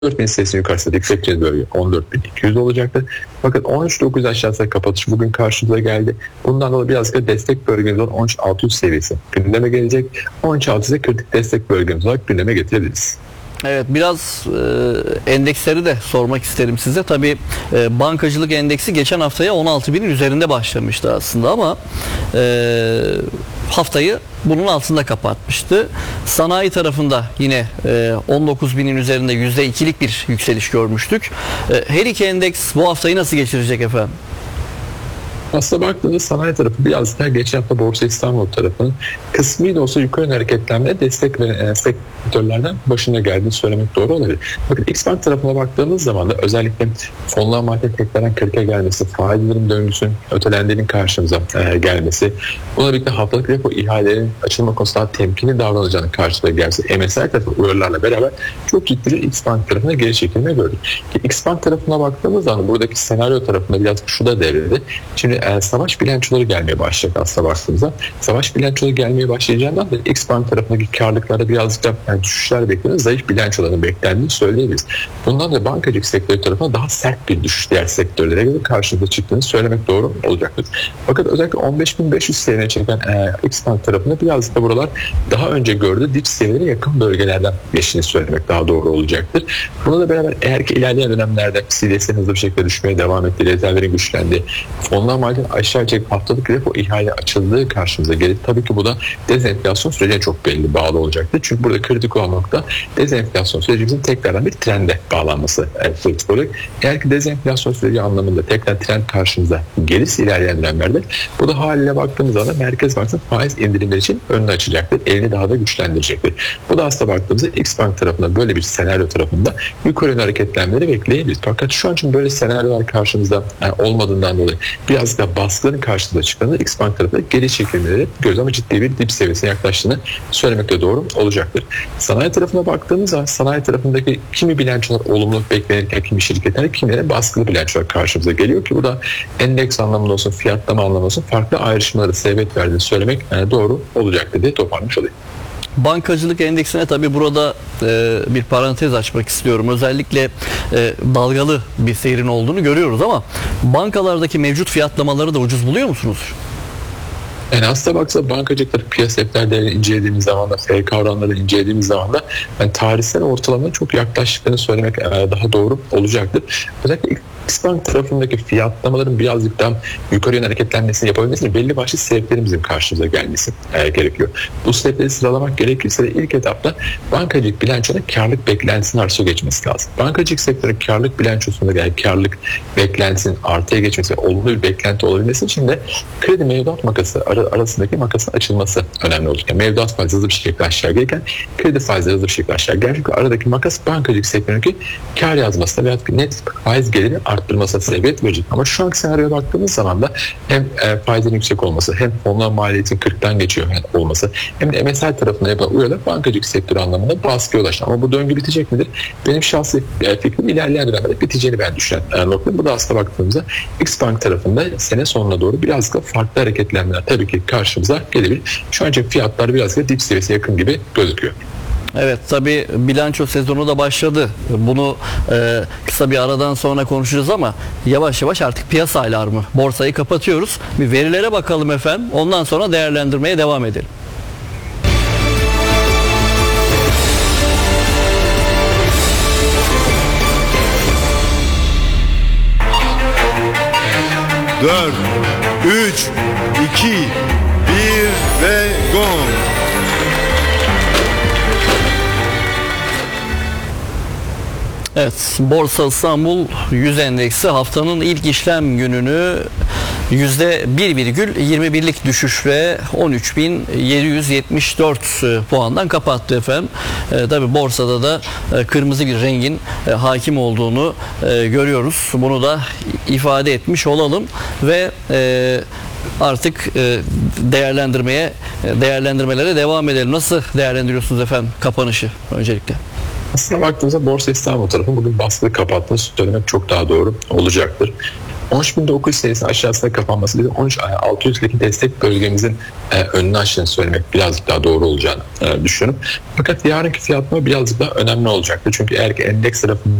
14.000 seviyesinin yukarısında yüksek bölge 14.200 olacaktır. Fakat 13.900 aşağısında kapatış bugün karşımıza geldi. Bundan dolayı biraz da destek bölgemiz olan 13.600 seviyesi gündeme gelecek. 13.600'e kritik destek bölgemiz olarak gündeme getirebiliriz. Evet, biraz endeksleri de sormak isterim size. Tabii bankacılık endeksi geçen haftaya 16.000'in üzerinde başlamıştı aslında ama haftayı bunun altında kapatmıştı. Sanayi tarafında yine 19.000'in üzerinde %2'lik bir yükseliş görmüştük. Her iki endeks bu haftayı nasıl geçirecek efendim? Aslında baktığınızda sanayi tarafı biraz daha geçen hafta Borsa İstanbul tarafının kısmi de olsa yukarı hareketlenmeye destek veren sektörlerden başına geldiğini söylemek doğru olabilir. Bakın X-Bank tarafına baktığımız zaman da özellikle fonlar market tekrardan 40'a gelmesi, faizlerin döngüsünün ötelendiğinin karşımıza gelmesi, bununla birlikte haftalık repo ihalelerin açılma konusunda daha temkinli davranacağının karşılığı gelmesi, MSI tarafı uyarılarla beraber çok ciddi bir X-Bank tarafına geri çekilme gördük. X-Bank tarafına baktığımız zaman buradaki senaryo tarafında biraz şu da devrede. Şimdi savaş bilançoları gelmeye başlayacak aslında baktığımızda. Savaş bilançoları gelmeye başlayacağından da X-Bank tarafındaki karlılıklarda birazcık da düşüşler bekleniyor. Zayıf bilançoların beklendiğini söyleyebiliriz. Bundan da bankacılık sektörü tarafına daha sert bir düşüş diğer sektörlere göre karşımıza çıktığını söylemek doğru olacaktır. Fakat özellikle 15.500 seviyene çeken X-Bank tarafında birazcık da buralar daha önce gördüğü dip seviyelere yakın bölgelerden geçtiğini söylemek daha doğru olacaktır. Bununla beraber eğer ki ilerleyen dönemlerde CDS'nin hızlı bir şekilde düşmeye devam ettiği, rezervlerin güçlendiği, fonlar market aşağı çekip haftalık repo ihale açıldığı karşımıza gelir. Tabii ki bu da dezenflasyon sürecine çok belli bağlı olacaktır. Çünkü burada kritik olan nokta dezenflasyon sürecimizin tekrardan bir trende bağlanması kritik olarak. Eğer ki dezenflasyon süreci anlamında tekrar trend karşımıza gelirse ilerleyen dönemlerde bu da haliyle baktığımız zaman Merkez Bankası'nın faiz indirimleri için önünü açacaktır. Elini daha da güçlendirecektir. Bu da aslında baktığımızda X-Bank tarafında böyle bir senaryo tarafında yukarı hareketlenmeleri bekleyebiliriz. Fakat şu an için böyle senaryolar karşımızda olmadığından dolayı biraz da baskıların karşısında çıkanı X-Bank tarafında geri çekilmeleri göz ama ciddi bir dip seviyesine yaklaştığını söylemek de doğru olacaktır. Sanayi tarafına baktığımız zaman sanayi tarafındaki kimi bilançolar olumlu beklenirken kimi şirketler kimileri baskılı bilançolar karşımıza geliyor ki bu da endeks anlamında olsun fiyatlama anlamında olsun farklı ayrışmaları sebebiyet verdiğini söylemek doğru olacaktır diye toparlamış olayım. Bankacılık endeksine tabii burada bir parantez açmak istiyorum. Özellikle dalgalı bir seyrin olduğunu görüyoruz ama bankalardaki mevcut fiyatlamaları da ucuz buluyor musunuz? Yani aslında baksa bankacılıkları piyasa değerlerini incelediğimiz zaman da FK oranları incelediğimiz zaman da tarihsel ortalamaya çok yaklaştıklarını söylemek daha doğru olacaktır. Özellikle X-Bank tarafındaki fiyatlamaların birazcık daha yukarı yönlü hareketlenmesini yapabilmesi için belli başlı sebeplerimizin karşımıza gelmesi gerekiyor. Bu sebepleri sıralamak gerekirse de ilk etapta bankacılık bilançonun karlılık beklentisinin artıya geçmesi lazım. Bankacılık sektörünün karlılık bilançosunda yani karlılık beklentisinin artıya geçmesi, olumlu bir beklenti olabilmesi için de kredi mevduat makası arasındaki makasın açılması önemli olacak. Yani mevduat faizi hızlı bir şekilde aşağı gelirken kredi faizi hızlı bir şekilde aşağı gelir. Çünkü aradaki makas bankacılık sektöründeki kar yazmasına veya net faiz geliri arttırmasına sebebiyet verecek. Ama şu anki senaryoya baktığımız zaman da hem faizin yüksek olması hem fonlar maliyetin 40'tan geçiyor olması hem de MSI tarafına yapılan uyarılar bankacılık sektörü anlamında baskıya ulaştı. Ama bu döngü bitecek midir? Benim şahsi fikrim ilerleyen dönemde biteceğini ben düşünen nokta. Bu da aslında baktığımızda X-Bank tarafında sene sonuna doğru biraz da farklı hareketlenmeler tabii ki karşımıza gelebilir. Şu an fiyatlar biraz da dip seviyesine yakın gibi gözüküyor. Evet, tabii bilanço sezonu da başladı. Bunu kısa bir aradan sonra konuşacağız ama yavaş yavaş artık piyasa alarmı. Borsayı kapatıyoruz. Bir verilere bakalım efendim. Ondan sonra değerlendirmeye devam edelim. Dört, 3, 2, 1 ve gong. Evet, Borsa İstanbul 100 endeksi haftanın ilk işlem gününü %1,21'lik düşüşle 13.774 puandan kapattı efendim. Tabi borsada da kırmızı bir rengin hakim olduğunu görüyoruz. Bunu da ifade etmiş olalım ve artık değerlendirmelere devam edelim. Nasıl değerlendiriyorsunuz efendim kapanışı öncelikle? Aslında baktığımızda Borsa İstanbul tarafı bugün baskılı kapattığını söylemek çok daha doğru olacaktır. 13.900 seviyesi aşağısında kapanması bize 13.600'deki destek bölgemizin önünü açtığını söylemek birazcık daha doğru olacağını düşünüyorum. Fakat yarınki fiyatlama birazcık daha önemli olacaktır. Çünkü eğer ki endeks tarafında